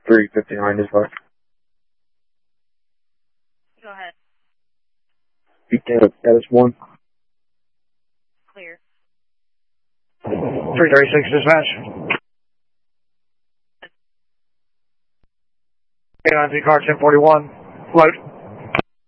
359 dispatch. Go ahead. Speak to status 1. Clear. 336 dispatch. 893 car 1041. Float.